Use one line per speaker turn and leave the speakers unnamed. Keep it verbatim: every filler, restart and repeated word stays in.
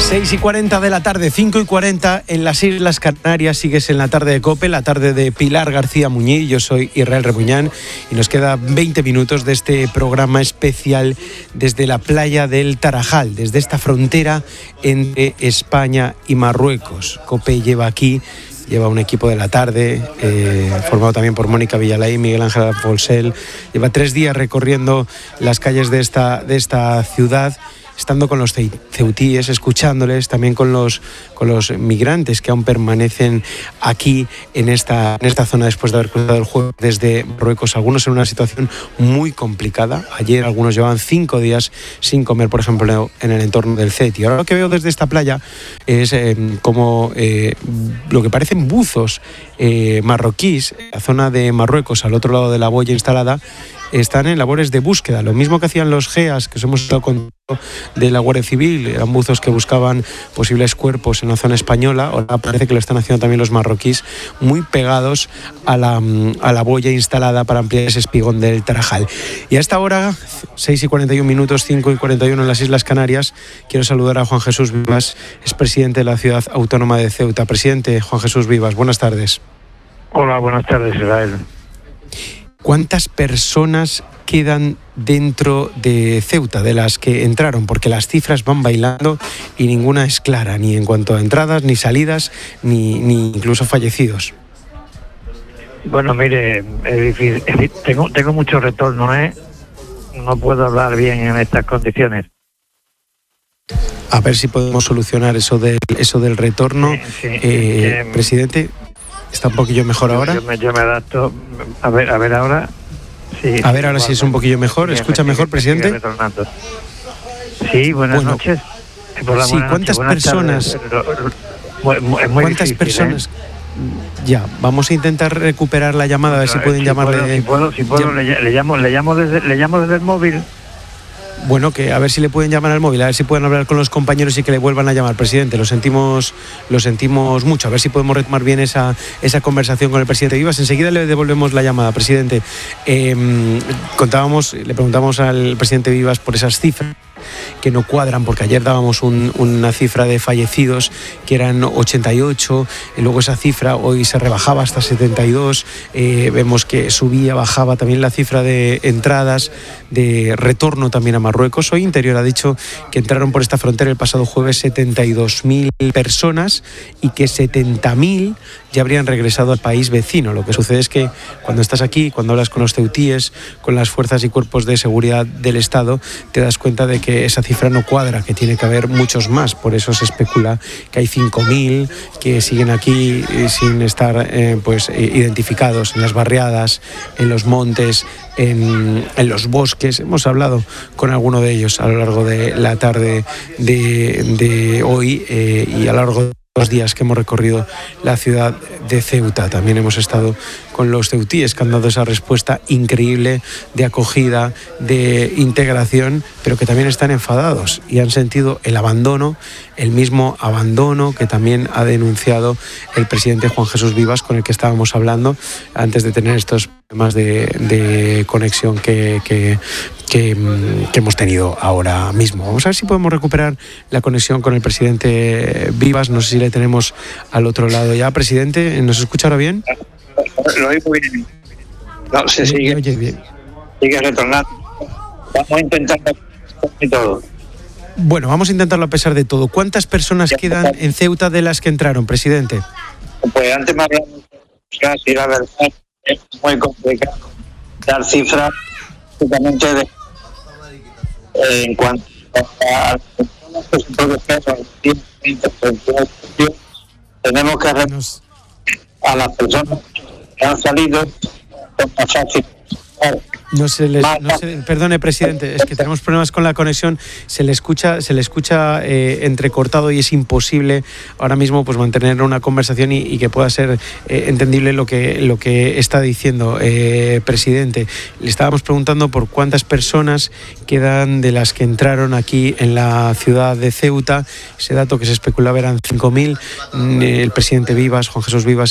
seis y cuarenta de la tarde, cinco y cuarenta en las Islas Canarias. Sigues en la tarde de COPE, la tarde de Pilar García Muñiz. Yo soy Israel Rebuñán y nos queda veinte minutos de este programa especial desde la playa del Tarajal, desde esta frontera entre España y Marruecos. COPE lleva aquí, lleva un equipo de la tarde, eh, formado también por Mónica Villalay, Miguel Ángel Folsel. Lleva tres días recorriendo las calles de esta, de esta ciudad, estando con los ceutíes, escuchándoles, también con los, con los migrantes que aún permanecen aquí en esta, en esta zona después de haber cruzado el jueves desde Marruecos, algunos en una situación muy complicada. Ayer algunos llevaban cinco días sin comer, por ejemplo, en el entorno del Ceti. Ahora lo que veo desde esta playa es eh, como eh, lo que parecen buzos eh, marroquíes, la zona de Marruecos, al otro lado de la boya instalada, están en labores de búsqueda, lo mismo que hacían los GEAS, que os hemos estado contando, de la Guardia Civil. Eran buzos que buscaban posibles cuerpos en la zona española. Ahora parece que lo están haciendo también los marroquíes, muy pegados a la, a la boya instalada para ampliar ese espigón del Tarajal. Y a esta hora, seis y cuarenta y un minutos, cinco y cuarenta y uno en las Islas Canarias, quiero saludar a Juan Jesús Vivas, es presidente de la Ciudad Autónoma de Ceuta. Presidente Juan Jesús Vivas, buenas tardes.
Hola, buenas tardes, Israel.
¿Cuántas personas quedan dentro de Ceuta, de las que entraron? Porque las cifras van bailando y ninguna es clara, ni en cuanto a entradas, ni salidas, ni, ni incluso fallecidos.
Bueno, mire, es difícil, es, tengo, tengo mucho retorno, ¿eh? No puedo hablar bien en estas condiciones.
A ver si podemos solucionar eso del, eso del retorno. Sí, sí, eh, eh, presidente, ¿está un poquillo mejor ahora?
Yo me, yo me adapto. A ver, a ver ahora. Sí,
a ver ahora si es un poquillo mejor. ¿Escucha mejor, presidente?
Sí, buenas bueno, noches.
Por sí, ¿cuántas noches, personas?
Muy, muy
¿Cuántas
difícil,
personas?
¿eh?
Ya, vamos a intentar recuperar la llamada, a ver si pueden
si
llamarle.
Puedo, si puedo, si puedo le, le llamo, le llamo desde, le llamo desde el móvil.
Bueno, que a ver si le pueden llamar al móvil, a ver si pueden hablar con los compañeros y que le vuelvan a llamar, presidente. Lo sentimos, lo sentimos mucho. A ver si podemos retomar bien esa, esa conversación con el presidente Vivas. Enseguida le devolvemos la llamada, presidente. Eh, contábamos, le preguntamos al presidente Vivas por esas cifras que no cuadran, porque ayer dábamos un, una cifra de fallecidos que eran ochenta y ocho, y luego esa cifra hoy se rebajaba hasta setenta y dos, eh, vemos que subía, bajaba también la cifra de entradas, de retorno también a Marruecos. Hoy Interior ha dicho que entraron por esta frontera el pasado jueves setenta y dos mil personas y que setenta mil ya habrían regresado al país vecino. Lo que sucede es que cuando estás aquí, cuando hablas con los ceutíes, con las fuerzas y cuerpos de seguridad del Estado, te das cuenta de que esa cifra no cuadra, que tiene que haber muchos más. Por eso se especula que hay cinco mil que siguen aquí sin estar eh, pues identificados en las barriadas, en los montes, en, en los bosques. Hemos hablado con alguno de ellos a lo largo de la tarde de, de hoy eh, y a lo largo de los días que hemos recorrido la ciudad de Ceuta. También hemos estado con los ceutíes que han dado esa respuesta increíble de acogida, de integración, pero que también están enfadados y han sentido el abandono, el mismo abandono que también ha denunciado el presidente Juan Jesús Vivas, con el que estábamos hablando antes de tener estos problemas de, de conexión que, que, que, que hemos tenido ahora mismo. Vamos a ver si podemos recuperar la conexión con el presidente Vivas. No sé si le tenemos al otro lado ya. Presidente, ¿nos escucha ahora bien?
Lo oigo bien. No, se sigue,
oye, bien.
sigue retornando. Vamos a intentarlo y todo.
Bueno, vamos a intentarlo a pesar de todo. ¿Cuántas personas quedan en Ceuta de las que entraron, presidente?
Pues antes me hablamos casi, la verdad, es muy complicado dar cifras justamente de, eh, en cuanto a tenemos que arreglar a las personas que han salido con más fácil.
No se les, no se, perdone, presidente, es que tenemos problemas con la conexión. Se le escucha, se le escucha eh, entrecortado y es imposible ahora mismo pues mantener una conversación y, y que pueda ser eh, entendible lo que lo que está diciendo, eh, presidente. Le estábamos preguntando por cuántas personas quedan de las que entraron aquí en la ciudad de Ceuta. Ese dato que se especulaba eran cinco mil. El presidente Vivas, Juan Jesús Vivas,